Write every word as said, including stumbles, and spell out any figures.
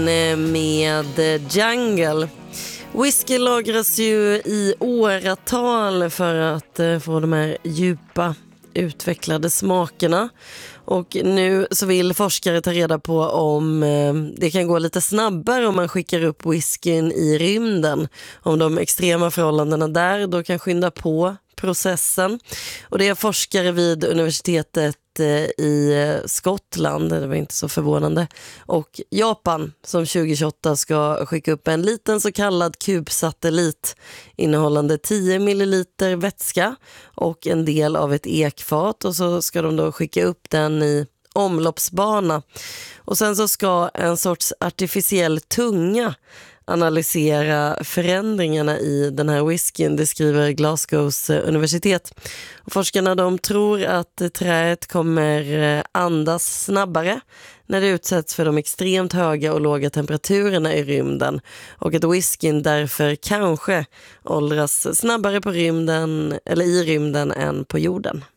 Med Jungle. Whisky lagras ju i åratal för att få de här djupa utvecklade smakerna. Och nu så vill forskare ta reda på om det kan gå lite snabbare om man skickar upp whiskyn i rymden. Om de extrema förhållandena där då kan skynda på processen. Och det är forskare vid universitetet i Skottland, det var inte så förvånande, och Japan som tjugo tjugoåtta ska skicka upp en liten så kallad kubsatellit innehållande tio milliliter vätska och en del av ett ekfat, och så ska de då skicka upp den i omloppsbana. Och sen så ska en sorts artificiell tunga analysera förändringarna i den här whiskyn, det skriver Glasgows universitet. Och forskarna de tror att träet kommer andas snabbare när det utsätts för de extremt höga och låga temperaturerna i rymden, och att whiskyn därför kanske åldras snabbare på rymden eller i rymden än på jorden.